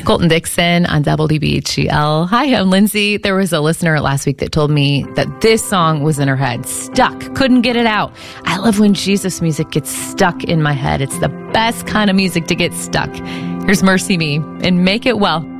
Colton Dixon on WBHGL. Hi, I'm Lindsay. There was a listener last week that told me that this song was in her head. Stuck. Couldn't get it out. I love when Jesus music gets stuck in my head. It's the best kind of music to get stuck. Here's Mercy Me and Make It Well.